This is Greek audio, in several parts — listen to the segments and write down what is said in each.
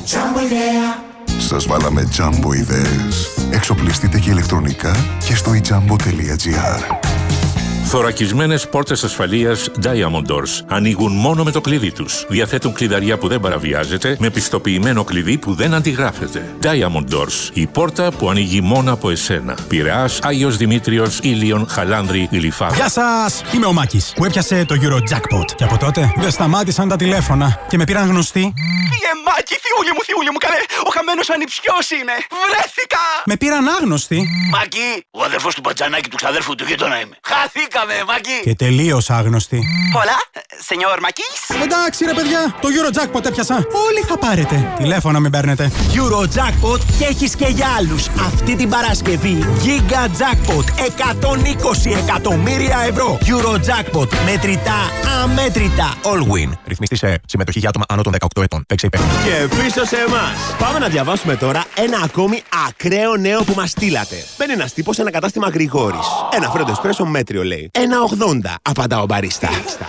Jumbo ιδέα. Σας βάλαμε Jumbo ιδέες. Εξοπλιστείτε και ηλεκτρονικά και στο ijumbo.gr. Θωρακισμένες πόρτες ασφαλείας Diamond Doors ανοίγουν μόνο με το κλειδί τους. Διαθέτουν κλειδαριά που δεν παραβιάζεται, με πιστοποιημένο κλειδί που δεν αντιγράφεται. Diamond Doors, η πόρτα που ανοίγει μόνο από εσένα. Πειραιάς, Άγιος Δημήτριος, Ήλιον, Χαλάνδρη, Ηλιφάδα. Γεια σας! Είμαι ο Μάκης που έπιασε το Eurojackpot. Και από τότε δεν σταμάτησαν τα τηλέφωνα και με πήραν γνωστοί. Μάκη, θειούλη μου, καλέ! Ο χαμένος ανιψιός είναι! Βρέθηκα! Με πήραν άγνωστοι. Μάκη, ο αδερφός του Μπατζανάκη του ξαδέρφου του γείτονα είμαι. Χαθήκαμε, Μάκη! Και τελείως άγνωστοι. Πολλά, σενιόρ Μάκης. Εντάξει ρε παιδιά, το Eurojackpot έπιασα. Όλοι θα πάρετε. Τηλέφωνα μην παίρνετε. Eurojackpot και έχεις και για άλλους. Αυτή την Παρασκευή Giga Jackpot 120 εκατομμύρια ευρώ. Eurojackpot, μετρητά, αμέτρητα. All win. Ρυθμιστή σε συμμετοχή για άτομα άνω των 18 ετών. Παίξε υπεύθυνα. Και πίσω σε εμάς. Πάμε να διαβάσουμε τώρα ένα ακόμη ακραίο νέο που μας στείλατε. Μπαίνει ένας τύπος σε ένα κατάστημα Γρηγόρης. Ένα φρέντο εσπρέσο μέτριο λέει. 1,80. Απαντά ο μπαρίστα.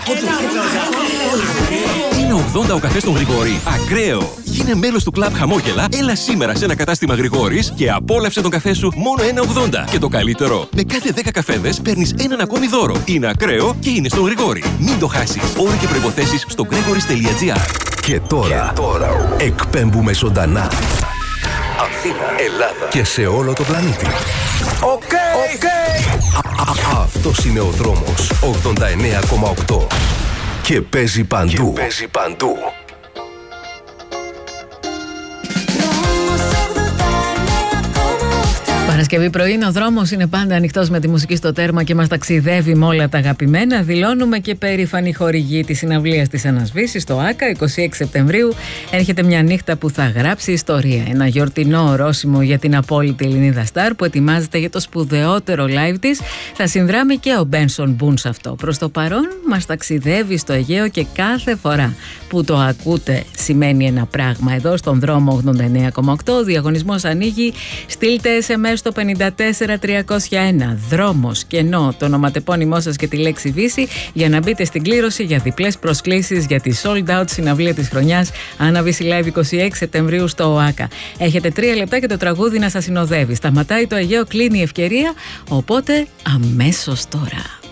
Είναι 80 ο καφές στον Γρηγόρη. Ακραίο! Γίνε μέλος του κλαμπ Χαμόγελα, έλα σήμερα σε ένα κατάστημα Γρηγόρης και απόλαυσε τον καφέ σου μόνο 1,80. Και το καλύτερο, με κάθε 10 καφέδες παίρνεις έναν ακόμη δώρο. Είναι ακραίο και είναι στον Γρηγόρη. Μην το χάσεις. Όροι και προϋποθέσεις στο gregoris.gr. Και τώρα εκπέμπουμε ζωντανά Αθήνα, Ελλάδα και σε όλο το πλανήτη. Αυτός είναι ο δρόμος 89,8 και παίζει παντού. Παρασκευή πρωί, ο δρόμος είναι πάντα ανοιχτός με τη μουσική στο τέρμα και μας ταξιδεύει με όλα τα αγαπημένα. Δηλώνουμε και περήφανη χορηγή της συναυλίας της Ανασβήσης στο ΆΚΑ, 26 Σεπτεμβρίου. Έρχεται μια νύχτα που θα γράψει ιστορία. Ένα γιορτινό ορόσημο για την απόλυτη Ελληνίδα στάρ που ετοιμάζεται για το σπουδαιότερο live της. Θα συνδράμει και ο Μπένσον Μπουν σε αυτό. Προς το παρόν μας ταξιδεύει στο Αιγαίο και κάθε φορά που το ακούτε σημαίνει ένα πράγμα. Εδώ στον δρόμο 89,8 ο διαγωνισμός ανοίγει. Στείλτε SMS στο 54301. Δρόμος, κενό, το ονοματεπώνυμό σας και τη λέξη Βύση για να μπείτε στην κλήρωση για διπλές προσκλήσεις για τη sold out συναυλία της χρονιάς Anna Visi Live 26 Σεπτεμβρίου στο ΟΑΚΑ. Έχετε 3 λεπτά και το τραγούδι να σας συνοδεύει. Σταματάει το Αιγαίο, κλείνει η ευκαιρία, οπότε αμέσως τώρα.